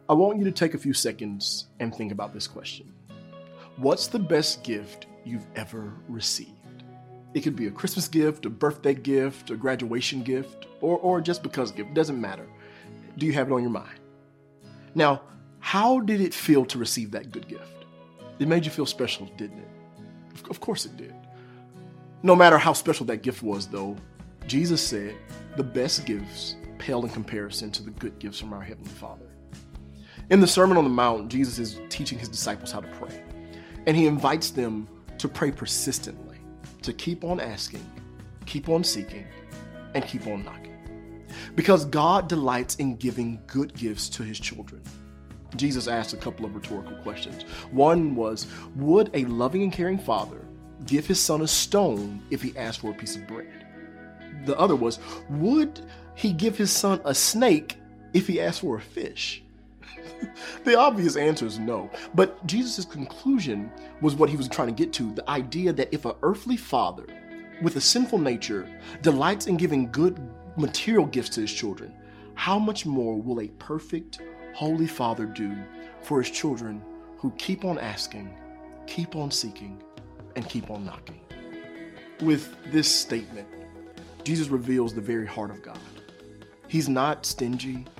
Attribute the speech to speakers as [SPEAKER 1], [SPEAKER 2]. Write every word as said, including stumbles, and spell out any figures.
[SPEAKER 1] I want you to take a few seconds and think about this question. What's the best gift you've ever received? It could be a Christmas gift, a birthday gift, a graduation gift, or, or just because gift. It doesn't matter. Do you have it on your mind? Now, how did it feel to receive that good gift? It made you feel special, didn't it? Of, of course it did. No matter how special that gift was, though, Jesus said the best gifts pale in comparison to the good gifts from our Heavenly Father. In the Sermon on the Mount, Jesus is teaching his disciples how to pray, and he invites them to pray persistently, to keep on asking, keep on seeking, and keep on knocking. Because God delights in giving good gifts to his children. Jesus asked a couple of rhetorical questions. One was, would a loving and caring father give his son a stone if he asked for a piece of bread? The other was, would he give his son a snake if he asked for a fish? The obvious answer is no. But Jesus' conclusion was what he was trying to get to, the idea that if an earthly father with a sinful nature delights in giving good material gifts to his children, how much more will a perfect, holy father do for his children who keep on asking, keep on seeking, and keep on knocking? With this statement, Jesus reveals the very heart of God. He's not stingy.